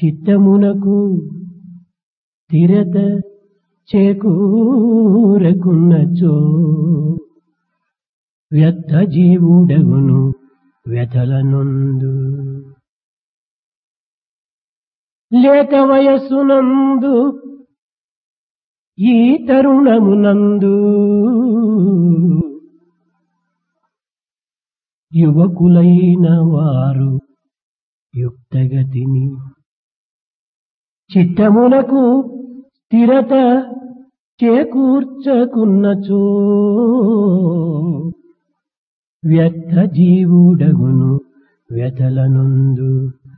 చిత్తమునకు స్థిరత చేకూరకున్నచో వ్యర్థ జీవుడగును వ్యథలనొందు. లేత వయస్సునందు ఈ తరుణమునందు యువకులైన వారు యుక్తగతిని చిత్తమునకు స్థిరత చేకూర్చకున్నచో వ్యర్థ జీవుడగును వ్యథలనొందు.